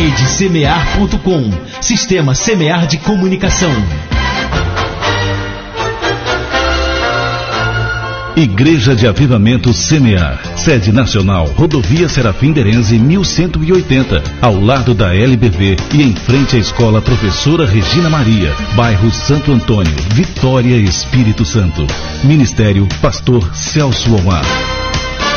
Rede Semear.com. Sistema Semear de Comunicação. Igreja de Avivamento Semear. Sede nacional, Rodovia Serafim Derenze 1180, ao lado da LBV e em frente à Escola Professora Regina Maria, bairro Santo Antônio, Vitória, Espírito Santo. Ministério Pastor Celso Omar.